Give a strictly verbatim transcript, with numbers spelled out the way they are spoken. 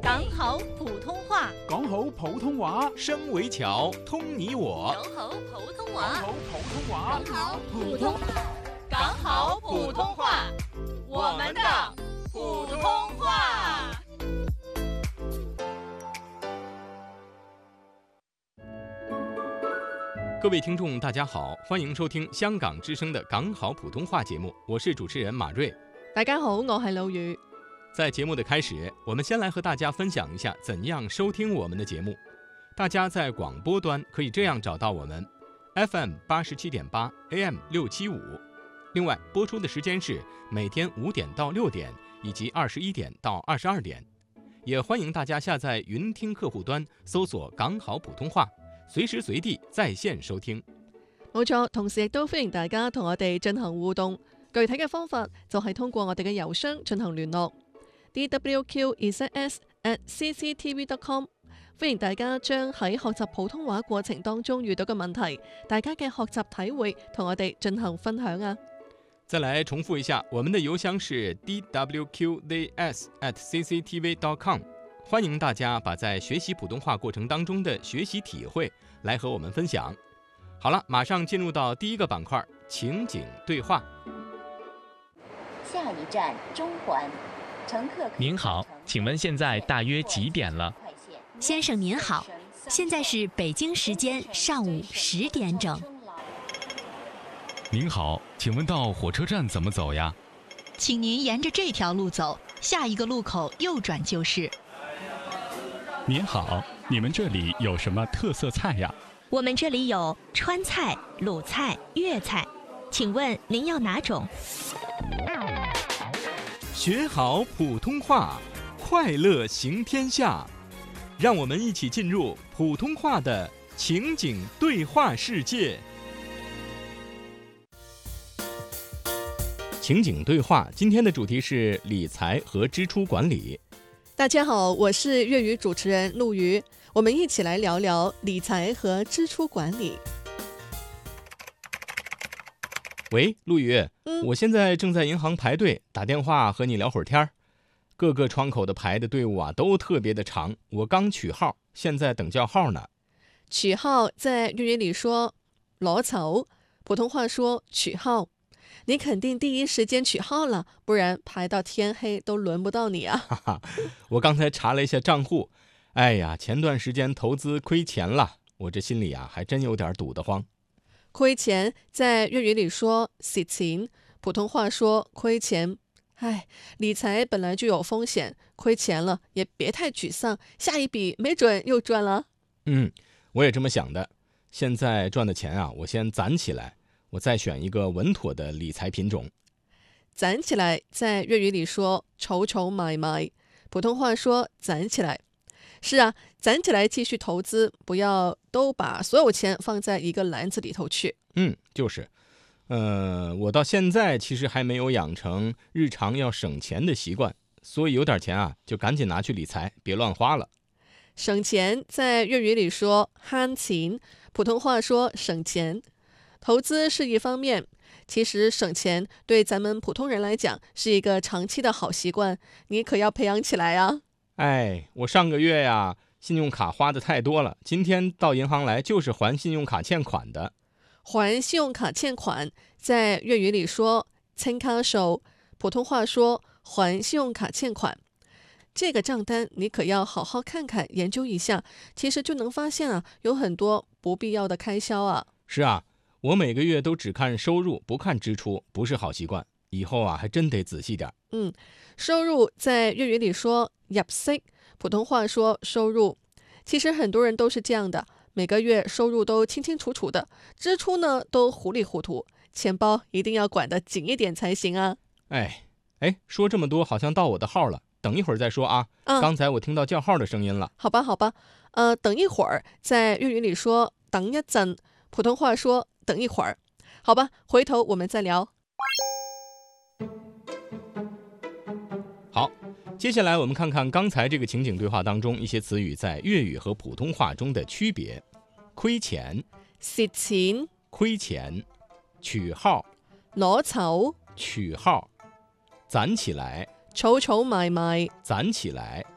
港好普通話， 講好普通話， 聲為橋，通你我。 講好普通話， 講好普通話， 講好普通，講好普通話，我們的普通話。 各位聽眾大家好，歡迎收聽香港之聲的港好普通話節目，我是主持人馬瑞。 大家好，我係老宇。 在節目的開始，我們先來和大家分享一下怎樣收聽我們的節目。大家在廣播端可以這樣找到我們 F M 八十七點八 A M 六七五，另外播出的時間是每天五點到六點以及二十一點到二十二點。也歡迎大家下載雲聽客戶端搜索港好普通話，隨時隨地在線收聽。 冇錯，同時亦都歡迎大家同我哋進行互動，具體嘅方法就係通過我哋嘅郵箱進行聯絡 d w q z s at c c t v dot com。 歡迎大家將喺學習普通話過程當中遇到嘅問題，大家嘅學習體會同我哋進行分享啊。 再來重複一下，我們的郵箱是 d w q z s at c c t v dot com。 歡迎大家把在學習普通話過程當中的學習體會來和我們分享。好了，馬上進入到第一個板塊，情景對話。 下一站中環，乘客。 您好，請問現在大約幾點了？ 先生您好，現在是北京時間上午十點整。 您好，請問到火車站怎麼走呀？ 請您沿着這條路走，下一個路口右轉就是。 您好，你們這裡有什麼特色菜呀？ 我們這裡有川菜、魯菜、粵菜，請問您要哪種？ 學好普通話，快樂行天下。讓我們一起進入普通話的情景對話世界。情景對話，今天的主題是理財和支出管理。 大家好，我是粵語主持人陸瑜，我們一起來聊聊理財和支出管理。 喂，陸瑜， 嗯， 我現在正在銀行排隊，打電話和你聊會兒天兒。各個窗口的排的隊伍啊，都特別的長。我剛取號，現在等叫號呢。 取號在粵語裡說攞籌，普通話說取號。你肯定第一時間取號了，不然排到天黑都輪不到你啊。 哈哈，我剛才查了一下賬戶，哎呀，前段時間投資虧錢了，我這心裡啊還真有點堵得慌。 虧錢在粵語裡說蝕錢，普通話說虧錢。唉，理財本來就有風險，虧錢了也別太沮喪，下一筆沒準又賺了。 嗯，我也這麼想的。現在賺的錢啊，我先攢起來，我再選一個穩妥的理財品種。 攢起來在粵語裡說儲儲買買，普通話說攢起來。是啊，攢起來繼續投資，不要都把所有錢放在一個籃子裡頭去。 嗯，就是。呃，我到現在其實還沒有養成日常要省錢的習慣，所以有點錢啊，就趕緊拿去理財，別亂花了。 省錢在粵語裡說慳錢，普通話說省錢。投資是一方面，其實省錢對咱們普通人來講是一個長期的好習慣，你可要培養起來啊。 哎，我上個月呀，信用卡花的太多了，今天到銀行來就是還信用卡欠款的。 還信用卡欠款在粵語裡說清卡數，普通話說還信用卡欠款。這個賬單你可要好好看看，研究一下，其實就能發現啊，有很多不必要的開銷啊。 是啊，我每個月都只看收入不看支出，不是好習慣，以後啊還真得仔細點。 嗯，收入在粵語裡說入息，普通話說收入。其實很多人都是這樣的，每個月收入都清清楚楚的，支出呢都糊裡糊塗，錢包一定要管得緊一點才行啊。 哎哎，說這麼多好像到我的號了，等一會兒再說啊。 嗯， 剛才我聽到叫號的聲音了。 好吧好吧，呃，等一會兒在粵語裡說等一陣，普通話說等一會兒。好吧，回頭我們再聊。 好，接下來我們看看剛才這個情景對話當中一些詞語在粵語和普通話中的區別。虧錢、 蝕錢、 虧錢、取號、 攞籌、 取號、攢起來、 儲儲埋埋、 攢起來、